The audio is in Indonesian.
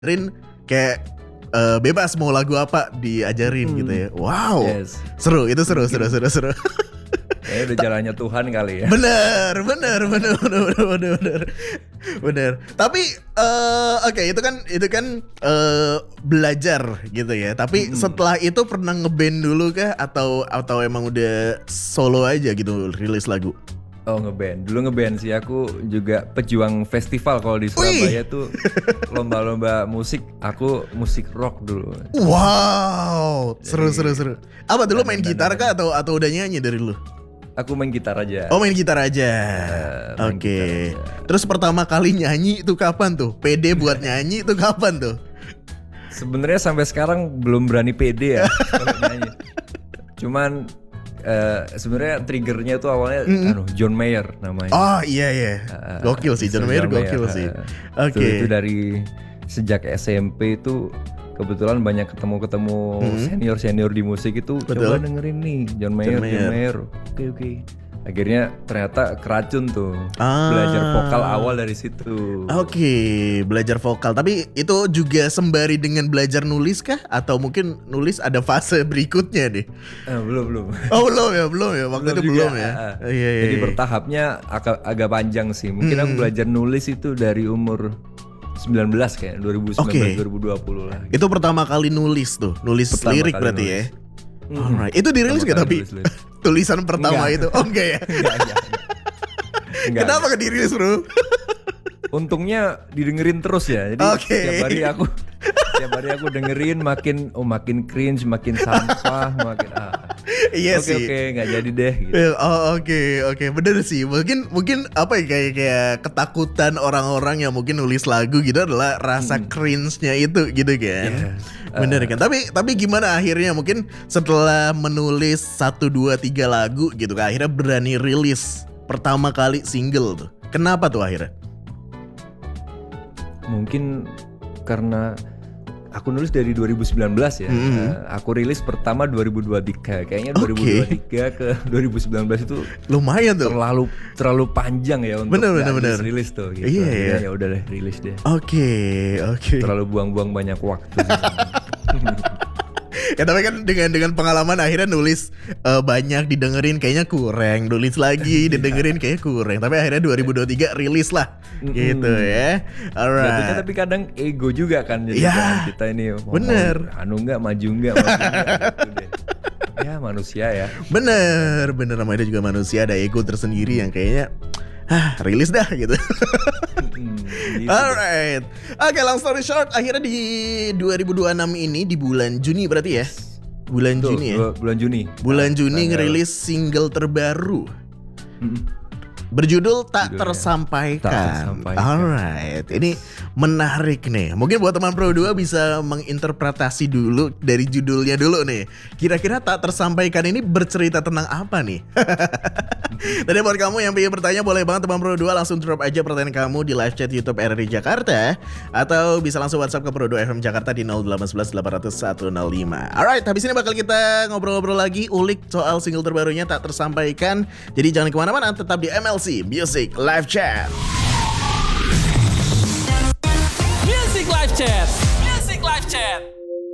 Rin kayak bebas mau lagu apa diajarin gitu ya. Wow. Yes. Seru. Kayaknya udah jalannya Tuhan kali ya. Bener. Tapi oke, itu kan belajar gitu ya. Tapi setelah itu pernah ngeband dulu kah atau emang udah solo aja gitu rilis lagu? Oh, ngeband. Dulu ngeband sih, aku juga pejuang festival kalau di Surabaya tuh lomba-lomba musik. Aku musik rock dulu. Wow, seru. Apa dulu main gitar kah atau udah nyanyi dari dulu? Aku main gitar aja. Oh, main gitar aja. Oke. Terus pertama kali nyanyi itu kapan tuh? Pede buat nyanyi itu kapan tuh? Sebenarnya sampai sekarang belum berani pede ya kalau nyanyi. Cuman sebenarnya triggernya tuh awalnya John Mayer namanya. Oh iya. Gokil sih John Mayer, gokil sih. Oke. Itu dari sejak SMP itu kebetulan banyak ketemu senior di musik itu. Betul. Coba dengerin nih John Mayer. Oke. Akhirnya ternyata keracun tuh. Belajar vokal awal dari situ. Oke, belajar vokal. Tapi itu juga sembari dengan belajar nulis kah? Atau mungkin nulis ada fase berikutnya nih? Belum. Oh belum ya. Waktu itu belum ya. Iya. Jadi bertahapnya agak panjang sih. Mungkin aku belajar nulis itu dari umur 19 kayak 2019-2020 lah. Itu pertama kali nulis lirik berarti ya. Alright. Itu dirilis gak tapi tulisan pertama itu? Oh enggak ya? Enggak. Kenapa gak dirilis bro? Untungnya didengerin terus ya. Jadi setiap hari aku dengerin makin cringe, makin sampah, makin Iya sih. Oke, nggak jadi deh. Gitu. Oke, bener sih. Mungkin apa ya kayak ketakutan orang-orang yang mungkin nulis lagu gitu adalah rasa cringe-nya itu gitu kan. Bener kan. Tapi gimana akhirnya mungkin setelah menulis 1, 2, 3 lagu gitu kan akhirnya berani rilis pertama kali single tuh. Kenapa tuh akhirnya? Mungkin karena aku nulis dari 2019 ya. Aku rilis pertama 2023. Kayaknya 2023 ke 2019 itu lumayan tuh. Terlalu panjang ya untuk bener. rilis tuh gitu. Iya. Ya udah deh rilis deh. Oke. Terlalu buang-buang banyak waktu. Ya tapi kan dengan pengalaman akhirnya nulis banyak didengerin kayaknya kurang, nulis lagi didengerin kayaknya kurang, tapi akhirnya 2023 rilis lah gitu ya. Alright. Tapi kadang ego juga kan jadi kita ini bener. Maju nggak gitu deh. Ya manusia ya. Bener namanya juga manusia, ada ego tersendiri yang kayaknya rilis dah gitu. Alright. Oke, long story short, akhirnya di 2026 ini di bulan Juni berarti ya? Bulan Juni ya? Bulan Juni ngerilis single terbaru. Berjudul Tak Tersampaikan. Alright, ini menarik nih. Mungkin buat teman Pro 2 bisa menginterpretasi dulu dari judulnya dulu nih. Kira-kira Tak Tersampaikan ini bercerita tentang apa nih? Tadi buat kamu yang pengen bertanya, boleh banget teman Pro 2 langsung drop aja pertanyaan kamu di live chat YouTube RRI Jakarta, atau bisa langsung WhatsApp ke Pro 2 FM Jakarta di 0811 800 105. Alright, habis ini bakal kita ngobrol-ngobrol lagi, ulik soal single terbarunya Tak Tersampaikan. Jadi jangan kemana-mana, tetap di MLC Music Live Chat. Music Live Chat.